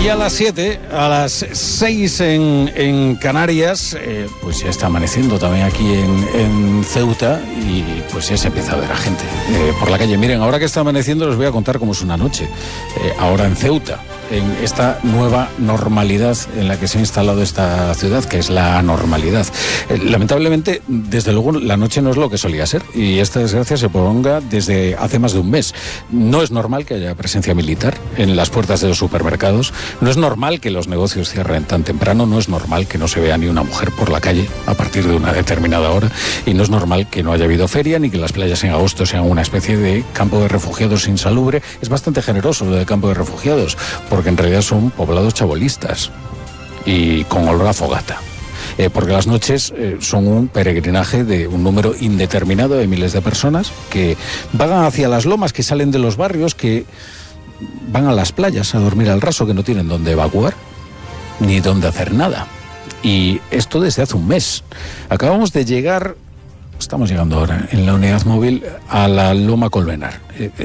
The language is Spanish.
Y a las 7, a las 6 en Canarias, pues ya está amaneciendo también aquí en Ceuta y pues ya se empieza a ver a gente por la calle. Miren, ahora que está amaneciendo les voy a contar cómo es una noche, ahora en Ceuta, en esta nueva normalidad en la que se ha instalado esta ciudad, que es la anormalidad. Lamentablemente, desde luego, la noche no es lo que solía ser y esta desgracia se prolonga desde hace más de un mes. No es normal que haya presencia militar en las puertas de los supermercados. No es normal que los negocios cierren tan temprano, no es normal que no se vea ni una mujer por la calle a partir de una determinada hora y no es normal que no haya habido feria ni que las playas en agosto sean una especie de campo de refugiados insalubre. Es bastante generoso lo de campo de refugiados porque en realidad son poblados chabolistas y con olor a fogata. Porque las noches son un peregrinaje de un número indeterminado de miles de personas que vagan hacia las lomas, que salen de los barrios, que van a las playas a dormir al raso, que no tienen dónde evacuar ni dónde hacer nada. Y esto desde hace un mes. Acabamos de llegar, estamos llegando ahora en la unidad móvil a la Loma Colmenar.